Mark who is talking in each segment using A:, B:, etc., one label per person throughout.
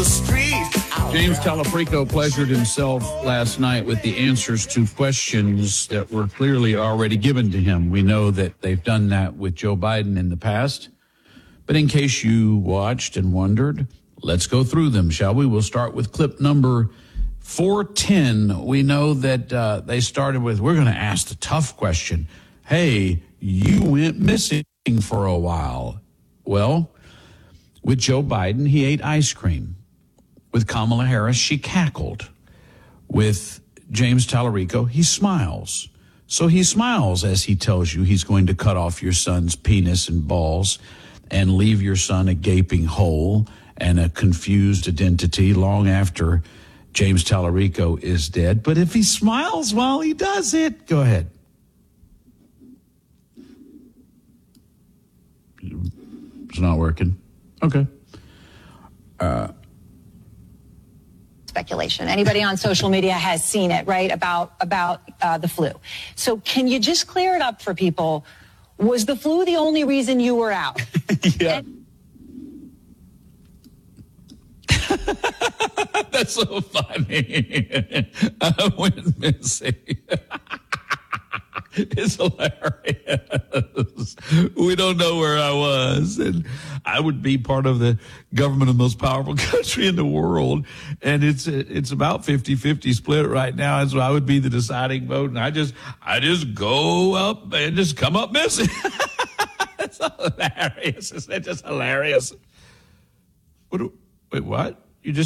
A: street.
B: James Talafrico pleasured himself last night with the answers to questions that were clearly already given to him. We know that they've done that with Joe Biden in the past. But in case you watched and wondered, let's go through them, shall we? We'll start with clip number 410. We know that they started with, we're going to ask the tough question. Hey, you went missing for a while. Well, with Joe Biden, he ate ice cream. With Kamala Harris, she cackled. With James Talarico, he smiles. So he smiles as he tells you he's going to cut off your son's penis and balls and leave your son a gaping hole and a confused identity long after James Talarico is dead. But if he smiles while he does it, go ahead. It's not working. Okay.
C: Speculation. Anybody on social media has seen it, right, about the flu. So can you just clear it up for people? Was the flu the only reason you were out?
B: Yeah. That's so funny. I went missing. It's hilarious. We don't know where I was. And I would be part of the government of the most powerful country in the world. And it's about 50-50 split right now. And so I would be the deciding vote. And I just go up and just come up missing. It's hilarious. Isn't it just hilarious? Wait, what?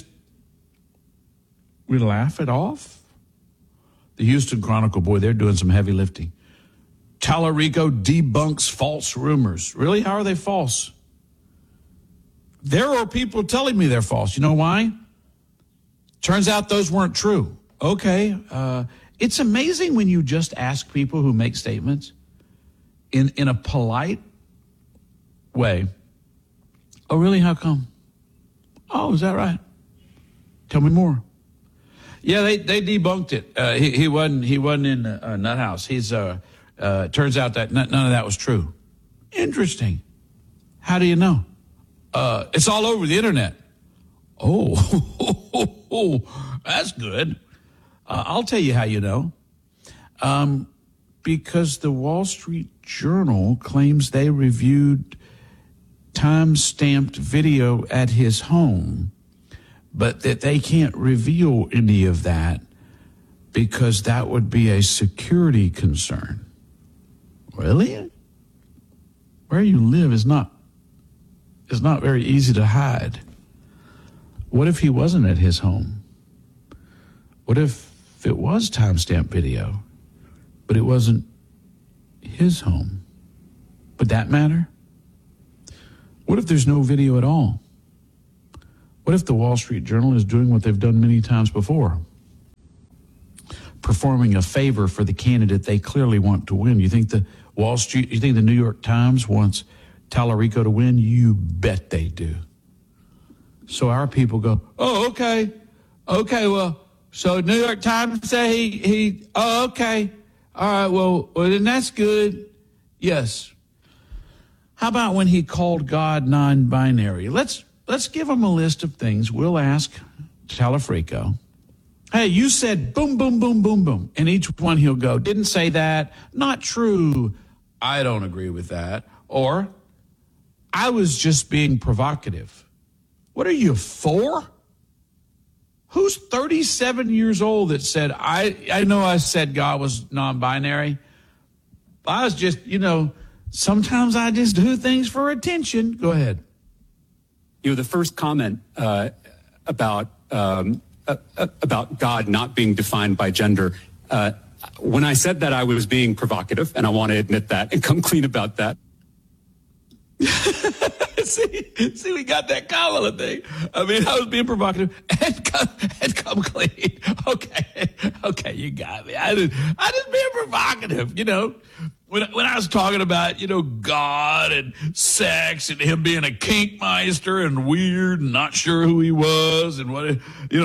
B: We laugh it off? The Houston Chronicle, boy, they're doing some heavy lifting. Talarico debunks false rumors. Really? How are they false? There are people telling me they're false. You know why? Turns out those weren't true. Okay. It's amazing when you just ask people who make statements in a polite way. Oh, really? How come? Oh, is that right? Tell me more. Yeah, they debunked it. He wasn't in a nut house. Turns out that none of that was true. Interesting. How do you know? It's all over the internet. Oh, that's good. I'll tell you how you know. Because the Wall Street Journal claims they reviewed time-stamped video at his home, but that they can't reveal any of that because that would be a security concern. Really? Where you live is not very easy to hide. What if he wasn't at his home? What if it was timestamp video, but it wasn't his home? Would that matter? What if there's no video at all? What if the Wall Street Journal is doing what they've done many times before? Performing a favor for the candidate they clearly want to win. You think the New York Times wants Talarico to win? You bet they do. So our people go, oh, okay, well, so New York Times say okay. All right, well, then that's good. Yes. How about when he called God non-binary? Let's give him a list of things. We'll ask Talafrico, hey, you said boom, boom, boom, boom, boom. And each one he'll go, didn't say that. Not true. I don't agree with that. Or, I was just being provocative. What are you, 4? Who's 37 years old that said, I know I said God was non-binary. I was just, sometimes I just do things for attention. Go ahead.
D: The first comment about God not being defined by gender, when I said that, I was being provocative, and I want to admit that and come clean about that.
B: See, we got that Kamala thing. I mean, I was being provocative and come clean. Okay, you got me. I just being provocative, When I was talking about, God and sex and him being a kinkmeister and weird and not sure who he was and what,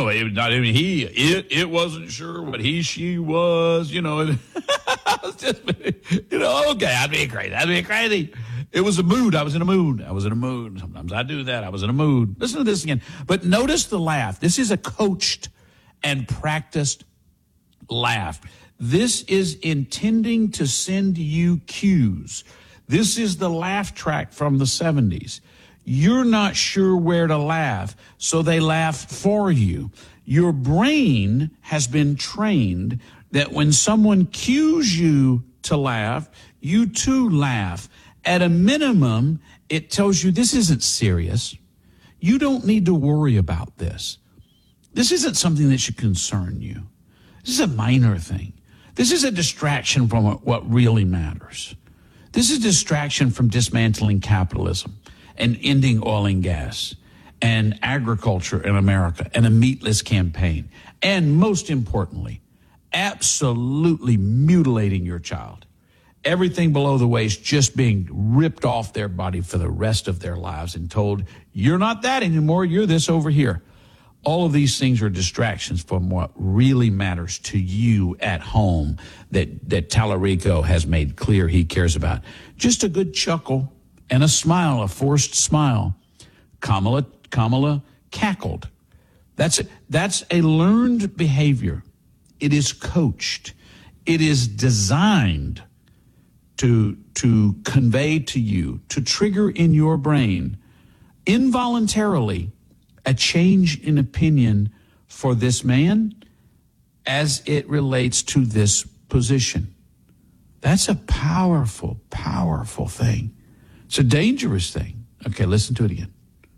B: it wasn't sure what she was, and I was just, okay, I'd be crazy. It was a mood. I was in a mood. I was in a mood. Sometimes I do that. I was in a mood. Listen to this again. But notice the laugh. This is a coached and practiced laugh. This is intending to send you cues. This is the laugh track from the 70s. You're not sure where to laugh, so they laugh for you. Your brain has been trained that when someone cues you to laugh, you too laugh. At a minimum, it tells you this isn't serious. You don't need to worry about this. This isn't something that should concern you. This is a minor thing. This is a distraction from what really matters. This is a distraction from dismantling capitalism and ending oil and gas and agriculture in America and a meatless campaign. And most importantly, absolutely mutilating your child. Everything below the waist just being ripped off their body for the rest of their lives and told, you're not that anymore, you're this over here. All of these things are distractions from what really matters to you at home that Tallarico has made clear he cares about. Just a good chuckle and a smile, a forced smile. Kamala cackled. That's a learned behavior. It is coached. It is designed to convey to you, to trigger in your brain, involuntarily, a change in opinion for this man as it relates to this position. That's a powerful, powerful thing. It's a dangerous thing. Okay, listen to it again.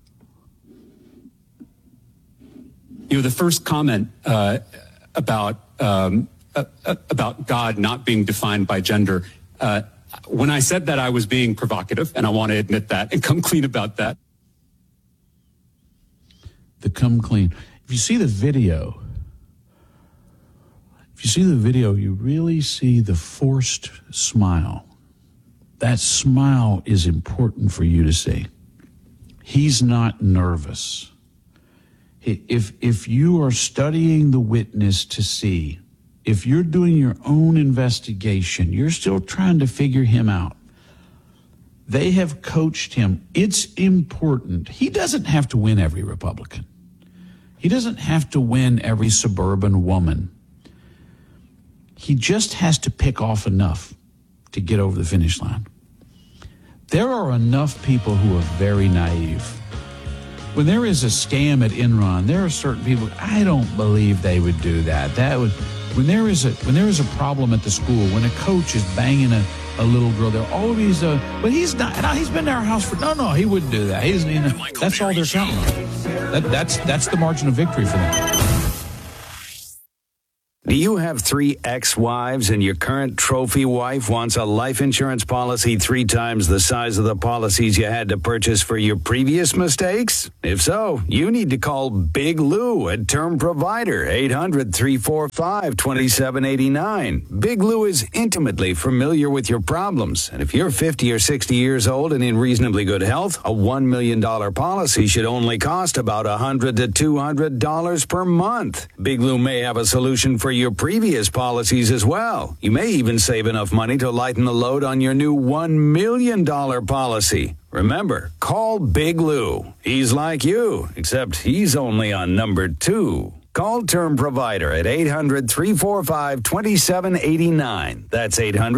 D: You know, the first comment about God not being defined by gender, when I said that, I was being provocative, and I want to admit that and come clean about that.
B: The come clean. If you see the video, you really see the forced smile. That smile is important for you to see. He's not nervous. If you are studying the witness to see, if you're doing your own investigation, you're still trying to figure him out. They have coached him. It's important. He doesn't have to win every Republican. He doesn't have to win every suburban woman. He just has to pick off enough to get over the finish line. There are enough people who are very naive. When there is a scam at Enron, there are certain people, I don't believe they would do that. When there is a problem at the school, when a coach is banging a little girl, there always but he's not. He's been to our house for no, he wouldn't do that. That's all they're counting on. That's the margin of victory for them.
A: Do you have 3 ex-wives and your current trophy wife wants a life insurance policy 3 times the size of the policies you had to purchase for your previous mistakes? If so, you need to call Big Lou at Term Provider, 800-345-2789. Big Lou is intimately familiar with your problems, and if you're 50 or 60 years old and in reasonably good health, a $1 million policy should only cost about $100 to $200 per month. Big Lou may have a solution for your previous policies as well. You may even save enough money to lighten the load on your new $1 million policy. Remember, call Big Lou. He's like you, except he's only on number 2. Call Term Provider at 800-345-2789. That's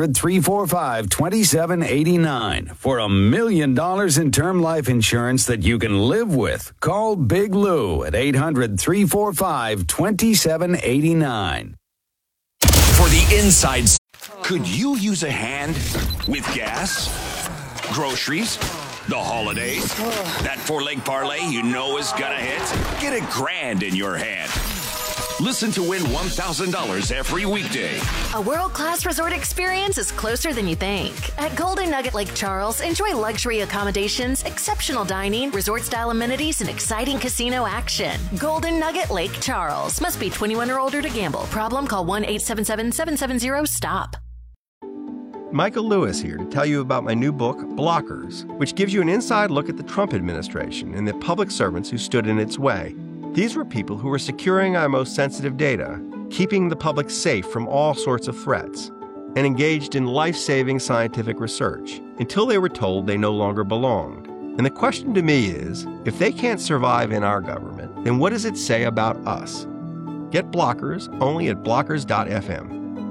A: 800-345-2789 for $1 million in term life insurance that you can live with. Call Big Lou at 800-345-2789.
E: For the insides, could you use a hand with gas, groceries, the holidays? That 4-leg parlay you know is gonna hit? Get $1,000 in your hand. Listen to win $1,000 every weekday.
F: A world-class resort experience is closer than you think. At Golden Nugget Lake Charles, enjoy luxury accommodations, exceptional dining, resort-style amenities, and exciting casino action. Golden Nugget Lake Charles. Must be 21 or older to gamble. Problem? Call 1-877-770-STOP.
G: Michael Lewis here to tell you about my new book, Blockers, which gives you an inside look at the Trump administration and the public servants who stood in its way. These were people who were securing our most sensitive data, keeping the public safe from all sorts of threats. and engaged in life-saving scientific research until they were told they no longer belonged. And the question to me is, if they can't survive in our government, then what does it say about us? Get Blockers only at blockers.fm.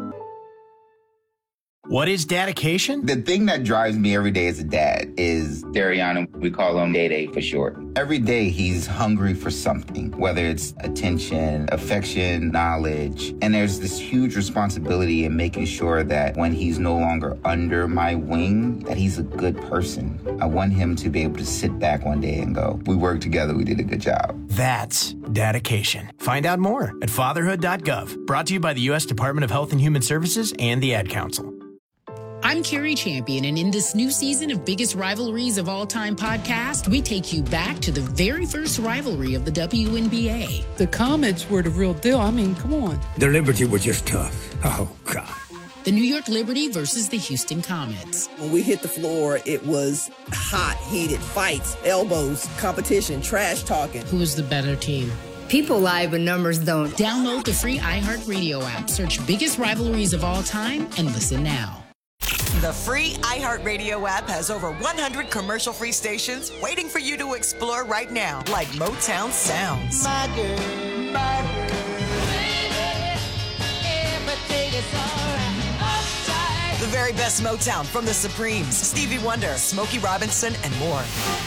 H: What is dedication?
I: The thing that drives me every day as a dad is Dariana. We call him Day-Day for short. Every day he's hungry for something, whether it's attention, affection, knowledge. And there's this huge responsibility in making sure that when he's no longer under my wing, that he's a good person. I want him to be able to sit back one day and go, we worked together, we did a good job.
H: That's dedication. Find out more at fatherhood.gov. Brought to you by the U.S. Department of Health and Human Services and the Ad Council.
J: I'm Carrie Champion, and in this new season of Biggest Rivalries of All Time podcast, we take you back to the very first rivalry of the WNBA.
K: The Comets were the real deal. I mean, come on.
L: The Liberty were just tough. Oh, God.
J: The New York Liberty versus the Houston Comets.
M: When we hit the floor, it was hot, heated fights, elbows, competition, trash talking.
J: Who was the better team?
N: People lie, but numbers don't.
J: Download the free iHeartRadio app. Search Biggest Rivalries of All Time and listen now.
O: The free iHeartRadio app has over 100 commercial-free stations waiting for you to explore right now, like Motown Sounds.
P: My girl, baby, everything is all right.
O: The very best Motown from the Supremes, Stevie Wonder, Smokey Robinson, and more.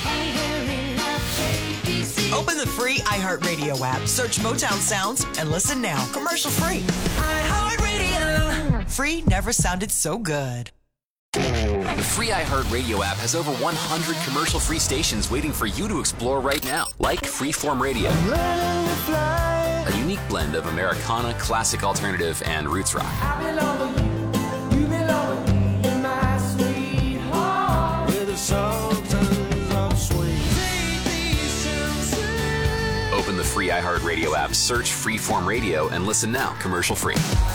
O: Open the free iHeartRadio app, search Motown Sounds, and listen now, commercial-free. iHeartRadio. Free never sounded so good.
Q: The free iHeartRadio app has over 100 commercial-free stations waiting for you to explore right now, like Freeform Radio, a unique blend of Americana, classic alternative, and roots rock. Open the free iHeartRadio app, search Freeform Radio, and listen now, commercial-free.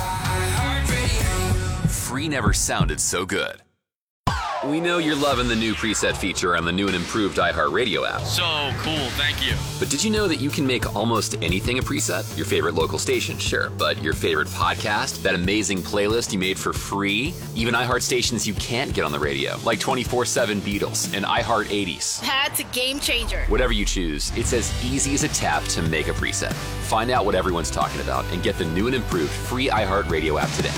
Q: Free never sounded so good. We know you're loving the new preset feature on the new and improved iHeartRadio app.
R: So cool, thank you.
Q: But did you know that you can make almost anything a preset? Your favorite local station, sure, but your favorite podcast, that amazing playlist you made for free, even iHeart stations you can't get on the radio, like 24/7 Beatles and iHeart 80s.
N: That's a game changer.
Q: Whatever you choose, it's as easy as a tap to make a preset. Find out what everyone's talking about and get the new and improved free iHeartRadio app today.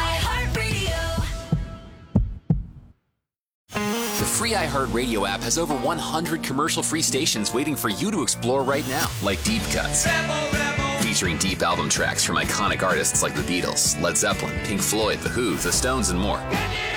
Q: The free iHeartRadio app has over 100 commercial-free stations waiting for you to explore right now, like Deep Cuts, featuring deep album tracks from iconic artists like the Beatles, Led Zeppelin, Pink Floyd, The Who, The Stones, and more.